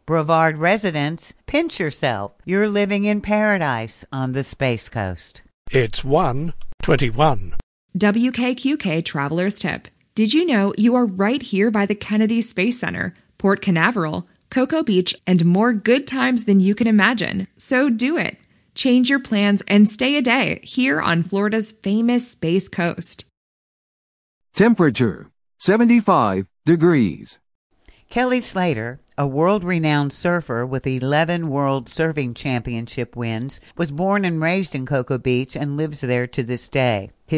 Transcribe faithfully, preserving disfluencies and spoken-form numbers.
Brevard residents, pinch yourself. You're living in paradise on the Space Coast. It's one twenty-one. W K Q K Traveler's Tip. Did you know you are right here by the Kennedy Space Center, Port Canaveral, Cocoa Beach, and more good times than you can imagine? So do it. Change your plans and stay a day here on Florida's famous Space Coast. Temperature, seventy-five degrees. Kelly Slater, a world-renowned surfer with eleven World Surfing Championship wins, was born and raised in Cocoa Beach and lives there to this day. His